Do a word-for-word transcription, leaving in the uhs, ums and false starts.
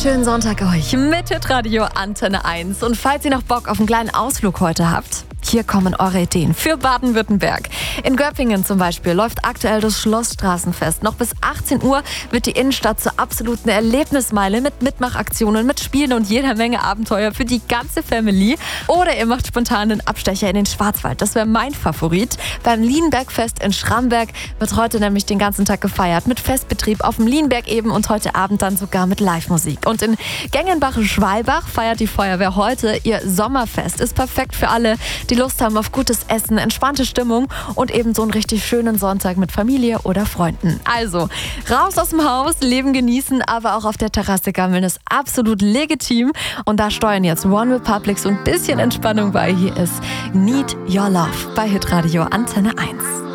wunderschönen Sonntag euch mit Hitradio Antenne eins. Und falls ihr noch Bock auf einen kleinen Ausflug heute habt, hier kommen eure Ideen für Baden-Württemberg. In Göppingen zum Beispiel läuft aktuell das Schlossstraßenfest. Noch bis achtzehn Uhr wird die Innenstadt zur absoluten Erlebnismeile mit Mitmachaktionen, mit Spielen und jeder Menge Abenteuer für die ganze Family. Oder ihr macht spontan einen Abstecher in den Schwarzwald. Das wäre mein Favorit. Beim Lienbergfest in Schramberg wird heute nämlich den ganzen Tag gefeiert. Mit Festbetrieb auf dem Lienberg eben und heute Abend dann sogar mit Live-Musik. Und in Gengenbach-Schwalbach feiert die Feuerwehr heute ihr Sommerfest. Ist perfekt für alle, die Lust haben auf gutes Essen, entspannte Stimmung und eben so einen richtig schönen Sonntag mit Familie oder Freunden. Also, raus aus dem Haus, Leben genießen, aber auch auf der Terrasse gammeln ist absolut legitim. Und da steuern jetzt One Republic so ein bisschen Entspannung bei. Hier ist Need Your Love bei Hitradio Antenne eins.